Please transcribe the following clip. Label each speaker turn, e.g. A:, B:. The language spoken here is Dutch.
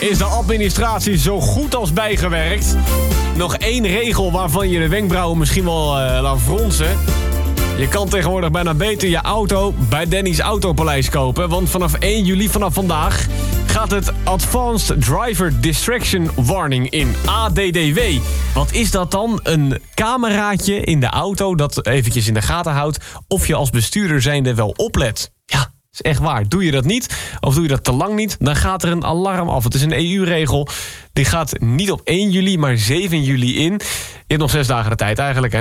A: is de administratie zo goed als bijgewerkt. Nog 1 regel waarvan je de wenkbrauwen misschien wel laat fronsen. Je kan tegenwoordig bijna beter je auto bij Danny's Autopaleis kopen. Want vanaf 1 juli, vanaf vandaag, gaat het Advanced Driver Distraction Warning in. ADDW. Wat is dat dan? Een cameraatje in de auto dat eventjes in de gaten houdt of je als bestuurder zijnde wel oplet. Ja, is echt waar. Doe je dat niet, of doe je dat te lang niet, dan gaat er een alarm af. Het is een EU-regel. Die gaat niet op 1 juli, maar 7 juli in. Je hebt nog 6 dagen de tijd eigenlijk, hè.